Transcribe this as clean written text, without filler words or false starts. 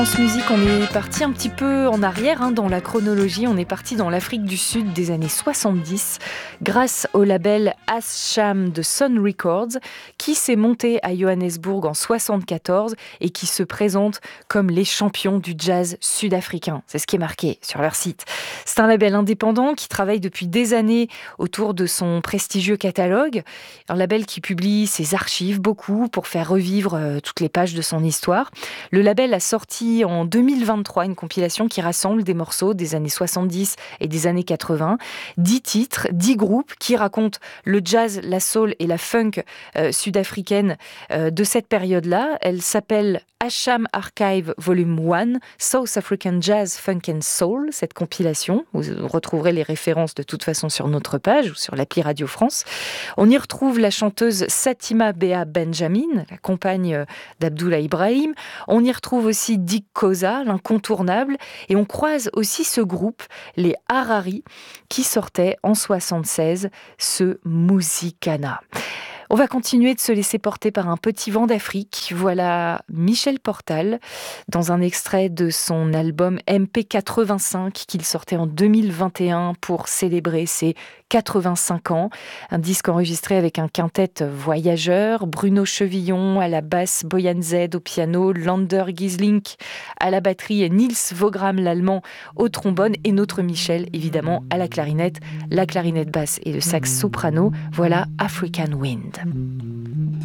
France Musique, on est parti un petit peu en arrière dans la chronologie. On est parti dans l'Afrique du Sud des années 70 grâce au label Asham de Sun Records qui s'est monté à Johannesburg en 74 et qui se présente comme les champions du jazz sud-africain. C'est ce qui est marqué sur leur site. C'est un label indépendant qui travaille depuis des années autour de son prestigieux catalogue. Un label qui publie ses archives beaucoup pour faire revivre toutes les pages de son histoire. Le label a sorti en 2023 une compilation qui rassemble des morceaux des années 70 et des années 80, 10 titres, 10 groupes qui racontent le jazz, la soul et la funk sud-africaine de cette période-là. Elle s'appelle Asham Archive Volume 1, South African Jazz, Funk and Soul, cette compilation. Vous retrouverez les références de toute façon sur notre page ou sur l'appli Radio France. On y retrouve la chanteuse Satima Bea Benjamin, la compagne d'Abdoulaye Ibrahim. On y retrouve aussi Dick Koza, l'incontournable. Et on croise aussi ce groupe, les Harari, qui sortait en 76 ce Musikana. On va continuer de se laisser porter par un petit vent d'Afrique. Voilà Michel Portal dans un extrait de son album MP85 qu'il sortait en 2021 pour célébrer ses 85 ans. Un disque enregistré avec un quintet voyageur, Bruno Chevillon à la basse, Boyan Z au piano, Lander Gieslink à la batterie et Niels Vogram l'allemand au trombone et notre Michel évidemment à la clarinette basse et le sax soprano. Voilà African Wind.